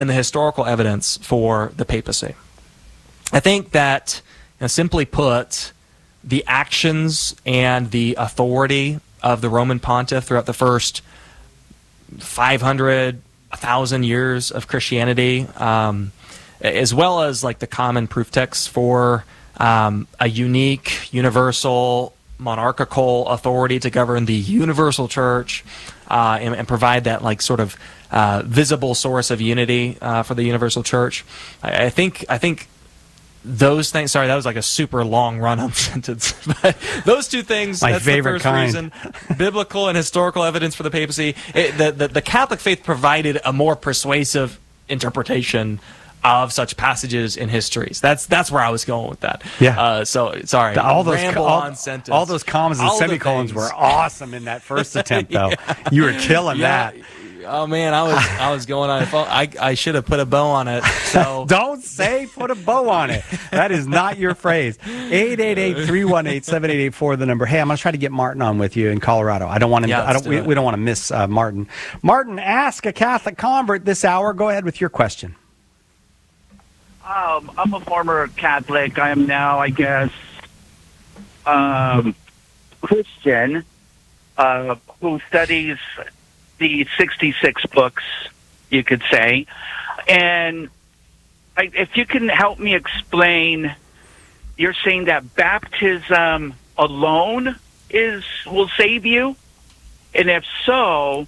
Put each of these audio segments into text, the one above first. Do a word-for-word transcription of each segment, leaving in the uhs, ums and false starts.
and the historical evidence for the papacy. I think that, you know, simply put, the actions and the authority of the Roman pontiff throughout the first five hundred, one thousand years of Christianity, um, as well as like the common proof texts for um, a unique, universal, monarchical authority to govern the universal church uh, and, and provide that like sort of uh, visible source of unity uh, for the universal church. I, I think I think those things. Sorry, that was like a super long run-on sentence. But those two things. My that's favorite the first kind. reason. Biblical and historical evidence for the papacy. It, the, the the Catholic faith provided a more persuasive interpretation of such passages in histories. That's that's where I was going with that. Yeah. Uh, so sorry. The, all those ramble all, on sentence. all those commas and All the semicolons things. were awesome in that first attempt, though. Yeah. You were killing Yeah. that. Oh man, I was I was going on. I I should have put a bow on it. So Don't say put a bow on it. That is not your phrase. eight eight eight, three one eight, seven eight eight four, the number. Hey, I'm going to try to get Martin on with you in Colorado. I don't want him. Yeah, I let's don't. do We, it. we don't want to miss uh, Martin. Martin, ask a Catholic convert this hour. Go ahead with your question. Um, I'm a former Catholic. I am now, I guess, um, Christian uh, who studies the sixty-six books, you could say. And I, if you can help me explain, you're saying that baptism alone is will save you? And if so,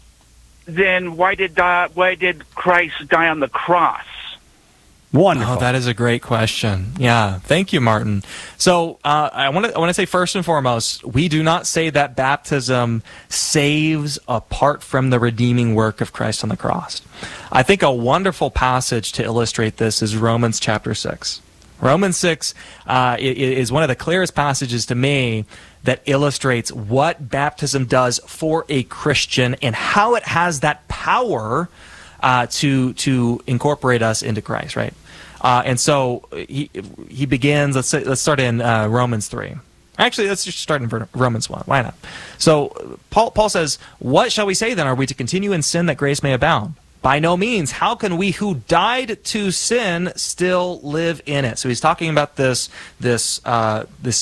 then why did die, why did Christ die on the cross? Wonderful. Oh, that is a great question. Yeah, thank you, Martin. So uh, I want to I want to say first and foremost, we do not say that baptism saves apart from the redeeming work of Christ on the cross. I think a wonderful passage to illustrate this is Romans chapter six. Romans six uh, is one of the clearest passages to me that illustrates what baptism does for a Christian and how it has that power Uh, to to incorporate us into Christ, right? Uh, and so he he begins. Let's say, let's start in uh, Romans three. Actually, let's just start in Romans one. Why not? So Paul Paul says, "What shall we say then? Are we to continue in sin that grace may abound? By no means. How can we who died to sin still live in it?" So he's talking about this this uh, this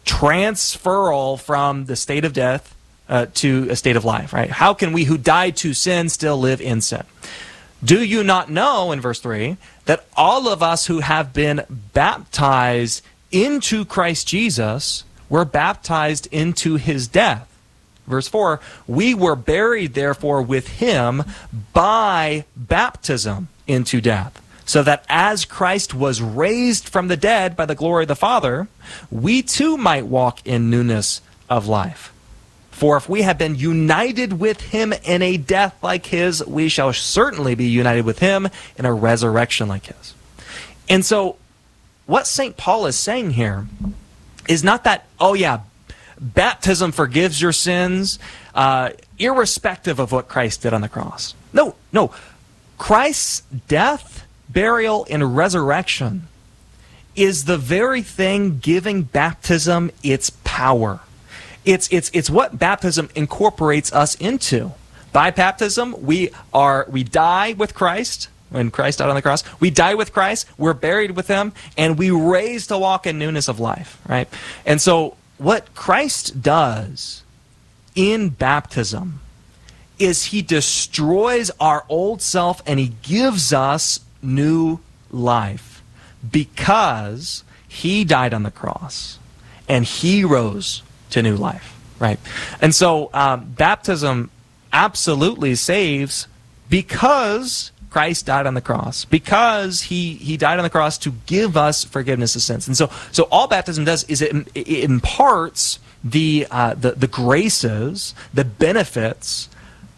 transferal from the state of death Uh, to a state of life, right? How can we who died to sin still live in sin? Do you not know, in verse three, that all of us who have been baptized into Christ Jesus were baptized into his death? Verse four, we were buried therefore with him by baptism into death, so that as Christ was raised from the dead by the glory of the Father, we too might walk in newness of life. For if we have been united with him in a death like his, we shall certainly be united with him in a resurrection like his. And so what Saint Paul is saying here is not that, oh yeah, baptism forgives your sins, uh, irrespective of what Christ did on the cross. No, no. Christ's death, burial, and resurrection is the very thing giving baptism its power. It's it's it's what baptism incorporates us into. By baptism, we are we die with Christ when Christ died on the cross. We die with Christ. We're buried with him, and we raise to walk in newness of life. Right. And so, what Christ does in baptism is he destroys our old self and he gives us new life because he died on the cross and he rose to new life, right? And so um, baptism absolutely saves because Christ died on the cross, because he he died on the cross to give us forgiveness of sins. And so so all baptism does is it, it imparts the uh, the the graces, the benefits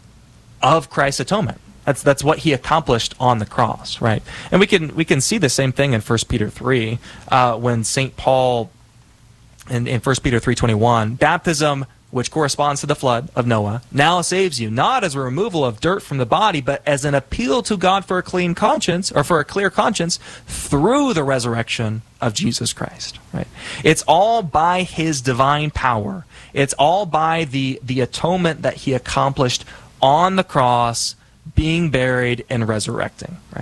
of Christ's atonement. That's that's what he accomplished on the cross, right? And we can we can see the same thing in First Peter three uh, when Saint Paul. In, in First Peter three twenty-one, baptism, which corresponds to the flood of Noah, now saves you, not as a removal of dirt from the body, but as an appeal to God for a clean conscience, or for a clear conscience, through the resurrection of Jesus Christ. Right? It's all by his divine power. It's all by the, the atonement that he accomplished on the cross being buried, and resurrecting. Right?